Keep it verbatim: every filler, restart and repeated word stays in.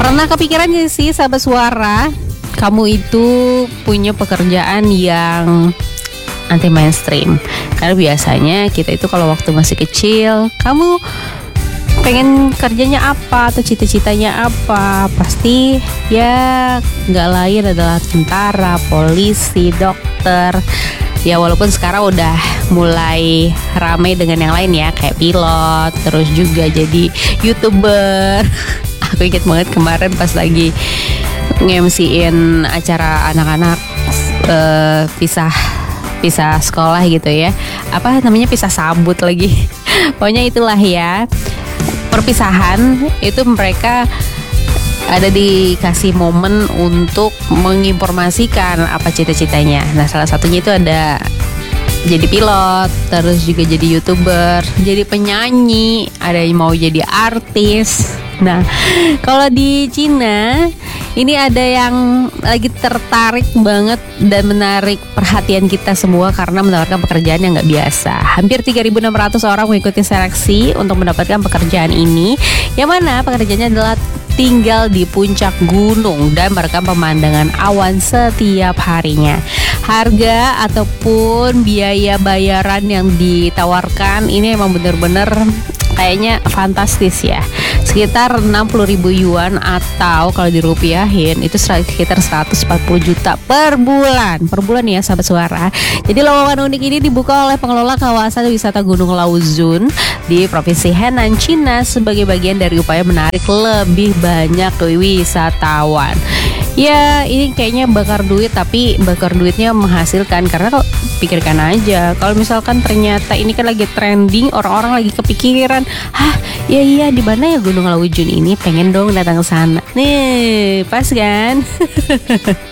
Pernah kepikiran gak sih sahabat suara, kamu itu punya pekerjaan yang anti mainstream? Karena biasanya kita itu kalau waktu masih kecil, kamu pengen kerjanya apa atau cita-citanya apa, pasti ya nggak lain adalah tentara, polisi, dokter. Ya walaupun sekarang udah mulai ramai dengan yang lain ya, kayak pilot, terus juga jadi YouTuber. Aku inget banget kemarin pas lagi nge-M C-in acara anak-anak uh, pisah pisah sekolah gitu ya. Apa namanya, pisah sabut lagi. Pokoknya itulah ya. Perpisahan itu mereka ada dikasih momen untuk menginformasikan apa cita-citanya. Nah, salah satunya itu ada jadi pilot, terus juga jadi YouTuber, jadi penyanyi, ada yang mau jadi artis. Nah, kalau di Cina ini ada yang lagi tertarik banget dan menarik perhatian kita semua karena menawarkan pekerjaan yang nggak biasa. Hampir tiga ribu enam ratus orang mengikuti seleksi untuk mendapatkan pekerjaan ini, yang mana pekerjaannya adalah tinggal di puncak gunung dan merekam pemandangan awan setiap harinya. Harga ataupun biaya bayaran yang ditawarkan ini emang bener-bener kayaknya fantastis ya. Sekitar enam puluh ribu yuan atau kalau dirupiahin itu sekitar seratus empat puluh juta per bulan. Per bulan ya sahabat suara. Jadi lowongan unik ini dibuka oleh pengelola kawasan wisata Gunung Laozun di Provinsi Henan, Cina sebagai bagian dari upaya menarik lebih banyak wisatawan. Ya ini kayaknya bakar duit, tapi bakar duitnya menghasilkan. Karena kalau pikirkan aja, kalau misalkan ternyata ini kan lagi trending, orang-orang lagi kepikiran, hah ya iya di mana ya Gunung Laozun ini, pengen dong datang ke sana. Nih pas kan.